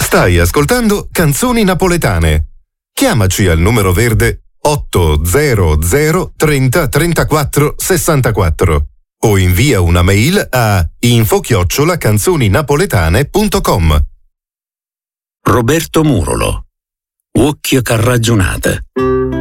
Stai ascoltando Canzoni Napoletane. Chiamaci al numero verde 800 30 34 64 o invia una mail a info@canzoninapoletane.com. Roberto Murolo, Occhio che ragionate.